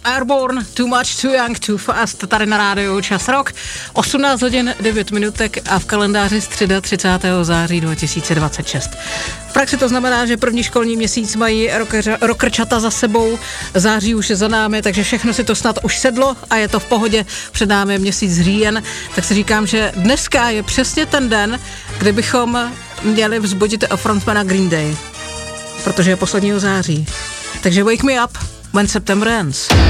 Airborne, Too Much, Too Young, Too Fast, tady na rádiu Čas Rock, 18 hodin 9 minutek a v kalendáři středa 30. září 2026. V praxi to znamená, že první školní měsíc mají rockerčata za sebou, září už je za námi, takže všechno si to snad už sedlo a je to v pohodě, před námi měsíc říjen, tak si říkám, že dneska je přesně ten den, kdy bychom měli vzbudit frontmana Green Day, protože je posledního září. Takže wake me up when September ends.